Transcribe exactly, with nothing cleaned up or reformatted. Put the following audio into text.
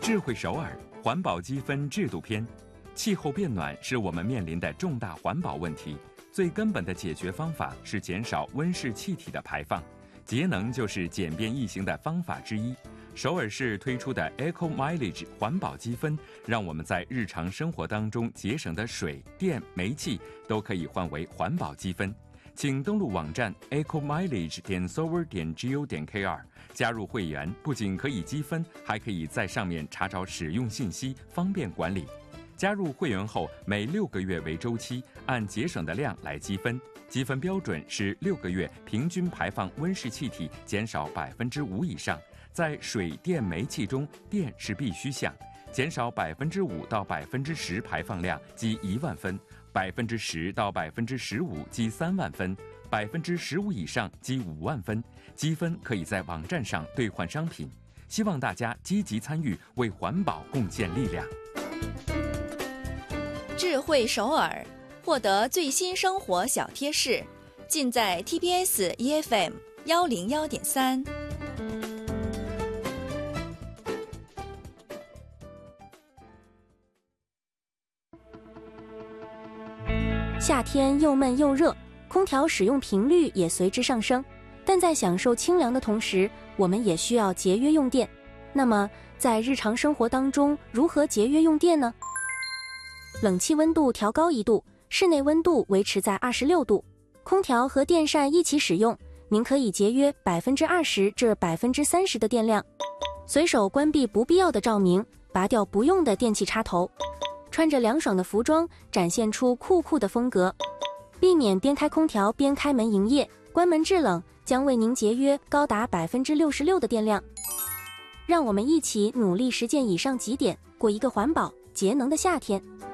智慧首尔环保积分制度篇。气候变暖是我们面临的重大环保问题，最根本的解决方法是减少温室气体的排放，节能就是简便易行的方法之一。首尔市推出的 Eco Mileage 环保积分，让我们在日常生活当中节省的水电煤气都可以换为环保积分。请登录网站 eco mileage 点 seoul 点 go 点 kr 加入会员，不仅可以积分，还可以在上面查找使用信息，方便管理。加入会员后，每六个月为周期，按节省的量来积分。积分标准是六个月平均排放温室气体减少百分之五以上，在水电煤气中，电是必须项，减少百分之五到百分之十排放量积一万分。百分之十到百分之十五积三万分，百分之十五以上积五万分。积分可以在网站上兑换商品。希望大家积极参与，为环保贡献力量。 智慧首尔，获得最新生活小贴士，尽在 T B S E F M 幺零幺点三。 夏天又闷又热，空调使用频率也随之上升。但在享受清凉的同时，我们也需要节约用电。那么，在日常生活当中，如何节约用电呢？冷气温度调高一度，室内温度维持在二十六度。空调和电扇一起使用，您可以节约百分之二十至百分之三十的电量。随手关闭不必要的照明，拔掉不用的电器插头。穿着凉爽的服装，展现出酷酷的风格。避免边开空调边开门营业，关门制冷将为您节约高达百分之六十六的电量。让我们一起努力实践以上几点，过一个环保节能的夏天。